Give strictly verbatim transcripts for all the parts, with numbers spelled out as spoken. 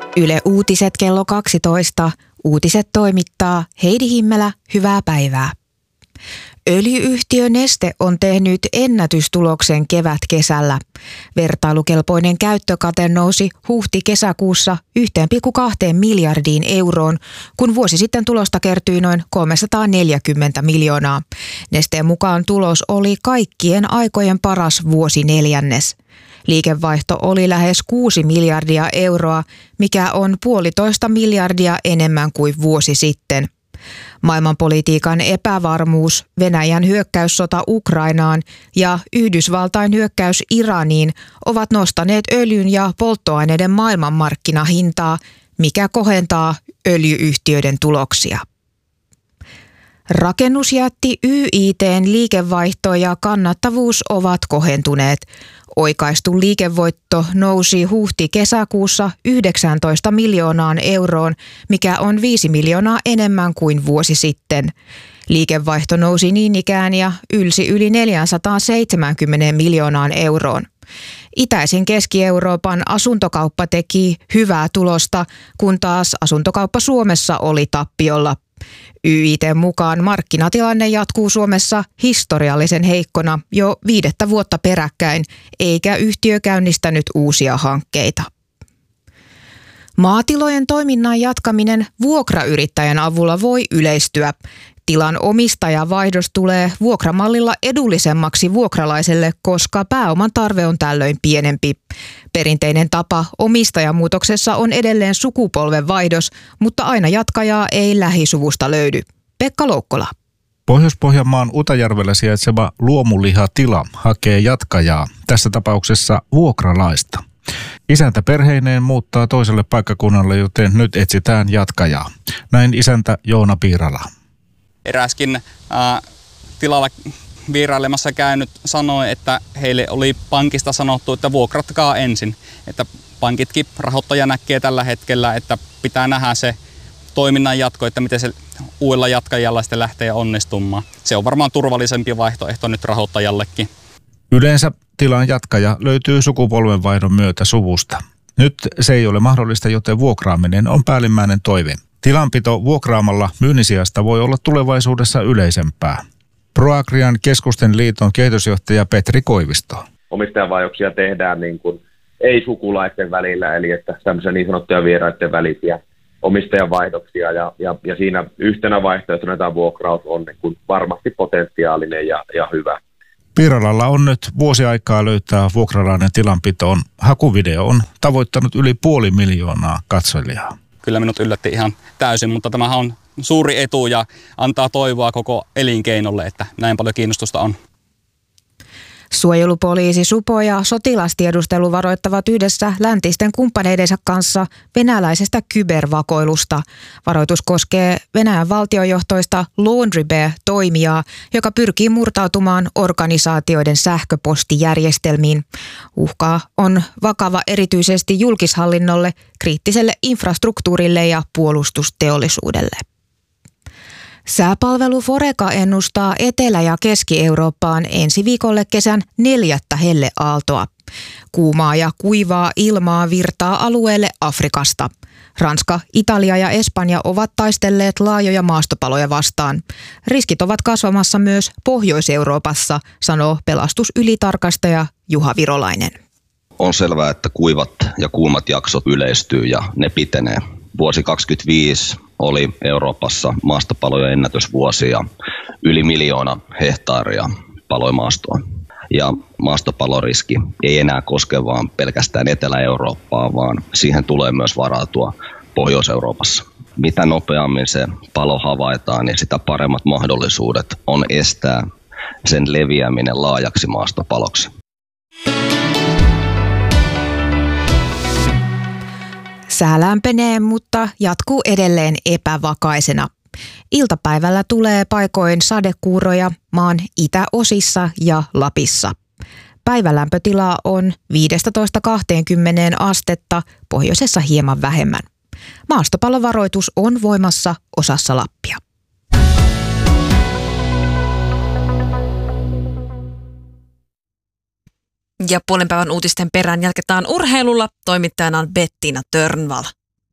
Yle Uutiset kello kaksitoista. Uutiset toimittaa Heidi Himmelä. Hyvää päivää. Öljy-yhtiö Neste on tehnyt ennätystuloksen kevät-kesällä. Vertailukelpoinen käyttökate nousi huhti-kesäkuussa yksi pilkku kaksi miljardiin euroon, kun vuosi sitten tulosta kertyi noin kolmesataaneljäkymmentä miljoonaa. Nesteen mukaan tulos oli kaikkien aikojen paras vuosineljännes. Liikevaihto oli lähes kuusi miljardia euroa, mikä on puolitoista miljardia enemmän kuin vuosi sitten. Maailmanpolitiikan epävarmuus, Venäjän hyökkäyssota Ukrainaan ja Yhdysvaltain hyökkäys Iraniin ovat nostaneet öljyn ja polttoaineiden maailmanmarkkinahintaa, mikä kohentaa öljy-yhtiöiden tuloksia. Rakennusjätti Y I T:n liikevaihto ja kannattavuus ovat kohentuneet. Oikaistu liikevoitto nousi huhti-kesäkuussa yhdeksäntoista miljoonaan euroon, mikä on viisi miljoonaa enemmän kuin vuosi sitten. Liikevaihto nousi niin ikään ja ylsi yli neljäsataaseitsemänkymmentä miljoonaan euroon. Itäisen Keski-Euroopan asuntokauppa teki hyvää tulosta, kun taas asuntokauppa Suomessa oli tappiolla. Y I T:n mukaan markkinatilanne jatkuu Suomessa historiallisen heikkona jo viidettä vuotta peräkkäin, eikä yhtiö käynnistänyt uusia hankkeita. Maatilojen toiminnan jatkaminen vuokrayrittäjän avulla voi yleistyä. Tilan omistajavaihdos tulee vuokramallilla edullisemmaksi vuokralaiselle, koska pääoman tarve on tällöin pienempi. Perinteinen tapa omistajamuutoksessa on edelleen sukupolvenvaihdos, mutta aina jatkajaa ei lähisuvusta löydy. Pekka Loukkola. Pohjois-Pohjanmaan Utajärvellä sijaitseva luomulihatila hakee jatkajaa, tässä tapauksessa vuokralaista. Isäntä perheineen muuttaa toiselle paikkakunnalle, joten nyt etsitään jatkajaa. Näin isäntä Joona Piirala. Eräskin ää, tilalla vierailemassa käynyt sanoi, että heille oli pankista sanottu, että vuokratkaa ensin. Että pankitkin rahoittaja näkee tällä hetkellä, että pitää nähdä se toiminnan jatko, että miten se uudella jatkajalla sitten lähtee onnistumaan. Se on varmaan turvallisempi vaihtoehto nyt rahoittajallekin. Yleensä tilan jatkaja löytyy sukupolvenvaihdon myötä suvusta. Nyt se ei ole mahdollista, joten vuokraaminen on päällimmäinen toive. Tilanpito vuokraamalla myynnin sijasta voi olla tulevaisuudessa yleisempää. ProAgrian keskusten liiton kehitysjohtaja Petri Koivisto. Omistajavaihdoksia tehdään niin kuin ei-sukulaisten välillä, eli että tämmöisiä niin sanottuja vieraiden välisiä omistajavaihdoksia. Ja, ja, ja siinä yhtenä vaihtoehtona tämä vuokraus on niin kuin varmasti potentiaalinen ja, ja hyvä. Piiralalla on nyt vuosi aikaa löytää vuokralainen tilanpitoon. Hakuvideo on tavoittanut yli puoli miljoonaa katsojaa. Kyllä minut yllätti ihan täysin, mutta tämähän on suuri etu ja antaa toivoa koko elinkeinolle, että näin paljon kiinnostusta on. Suojelupoliisi, supo ja sotilastiedustelu varoittavat yhdessä läntisten kumppaneidensa kanssa venäläisestä kybervakoilusta. Varoitus koskee Venäjän valtiojohtoista Laundry Bear-toimijaa, joka pyrkii murtautumaan organisaatioiden sähköpostijärjestelmiin. Uhka on vakava erityisesti julkishallinnolle, kriittiselle infrastruktuurille ja puolustusteollisuudelle. Sääpalvelu Foreca ennustaa Etelä- ja Keski-Eurooppaan ensi viikolle kesän neljättä helleaaltoa. Kuumaa ja kuivaa ilmaa virtaa alueelle Afrikasta. Ranska, Italia ja Espanja ovat taistelleet laajoja maastopaloja vastaan. Riskit ovat kasvamassa myös Pohjois-Euroopassa, sanoo pelastusylitarkastaja Juha Virolainen. On selvää, että kuivat ja kuumat jaksot yleistyy ja ne pitenee. Vuosi kaksikymmentäviisi oli Euroopassa maastopalojen ennätysvuosi ja yli miljoona hehtaaria paloi maastoa. Ja maastopaloriski ei enää koske vaan pelkästään Etelä-Eurooppaa, vaan siihen tulee myös varautua Pohjois-Euroopassa. Mitä nopeammin se palo havaitaan, niin sitä paremmat mahdollisuudet on estää sen leviäminen laajaksi maastopaloksi. Sää lämpenee, mutta jatkuu edelleen epävakaisena. Iltapäivällä tulee paikoin sadekuuroja maan itäosissa ja Lapissa. Päivälämpötila on viisitoista kaksikymmentä astetta, pohjoisessa hieman vähemmän. Maastopallovaroitus on voimassa osassa Lappia. Ja puolen päivän uutisten perään jatketaan urheilulla. Toimittajana on Bettina Törnvall.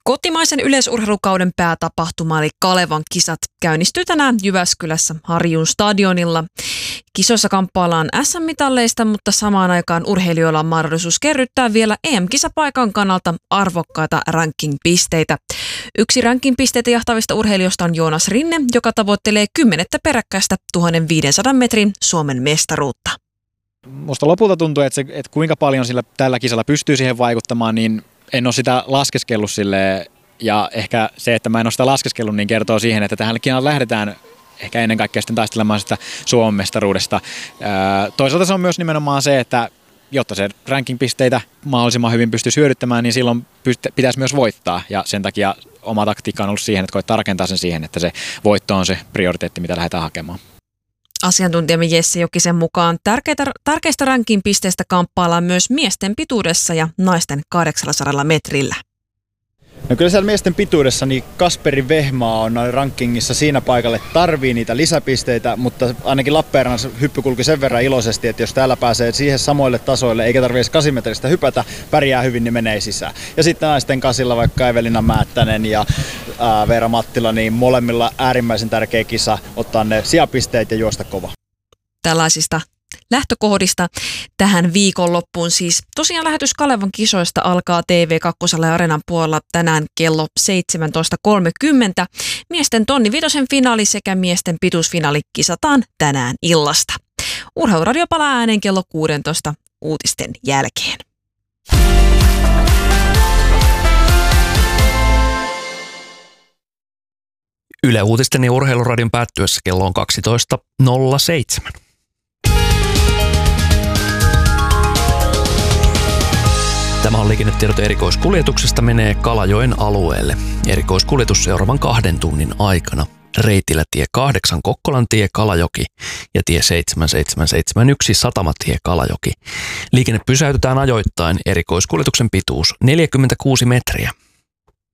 Kotimaisen yleisurheilukauden päätapahtuma eli Kalevan kisat käynnistyy tänään Jyväskylässä Harjun stadionilla. Kisoissa kamppaillaan äs äm-mitalleista, mutta samaan aikaan urheilijoilla on mahdollisuus kerryttää vielä E M-kisapaikan kannalta arvokkaita ranking-pisteitä. Yksi ranking-pisteitä jahtavista urheilijoista on Joonas Rinne, joka tavoittelee kymmenettä peräkkäistä tuhatviisisataa metrin Suomen mestaruutta. Musta lopulta tuntuu, että, se, että kuinka paljon sillä tällä kisalla pystyy siihen vaikuttamaan, niin en ole sitä laskeskellut silleen, ja ehkä se, että mä en ole sitä laskeskellut, niin kertoo siihen, että tähän lähdetään ehkä ennen kaikkea sitten taistelemaan sitä Suomen mestaruudesta. Toisaalta se on myös nimenomaan se, että jotta se ranking-pisteitä mahdollisimman hyvin pystyisi hyödyttämään, niin silloin pitäisi myös voittaa, ja sen takia oma taktiikka on ollut siihen, että koittaa rakentaa sen siihen, että se voitto on se prioriteetti, mitä lähdetään hakemaan. Asiantuntijamme Jesse Jokisen mukaan tärkeitä, tärkeistä ranking-pisteistä kamppaillaan myös miesten pituudessa ja naisten kahdeksansataa metrillä. No kyllä siellä miesten pituudessa niin Kasperi Vehmaa on rankingissa siinä paikalle, tarvii niitä lisäpisteitä, mutta ainakin Lappeenrannassa hyppy kulki sen verran iloisesti, että jos täällä pääsee siihen samoille tasoille eikä tarvitse kahdeksan metristä hypätä, pärjää hyvin, niin menee sisään. Ja sitten naisten kasilla vaikka Evelina Määttänen ja ää, Veera Mattila, niin molemmilla äärimmäisen tärkeä kisa ottaa ne sijapisteet ja juosta kova. Tällaisista lähtökohdista tähän viikonloppuun siis. Tosiaan lähetys Kalevan kisoista alkaa T V kaksi ja Areenan puolella tänään kello seitsemäntoista kolmekymmentä. Miesten tonni vitosen finaali sekä miesten pituusfinaali kisataan tänään illasta. Urheiluradio palaa ääneen kello kuusitoista uutisten jälkeen. Yle Uutisten ja Urheiluradion päättyessä kello on kaksitoista nolla seitsemän. Tämä on liikennetiedot erikoiskuljetuksesta menee Kalajoen alueelle. Erikoiskuljetus seuraavan kahden tunnin aikana. Reitillä tie kahdeksan Kokkolan tie Kalajoki ja tie seitsemän seitsemän seitsemän yksi Satamatie Kalajoki. Liikenne pysäytetään ajoittain, erikoiskuljetuksen pituus neljäkymmentäkuusi metriä.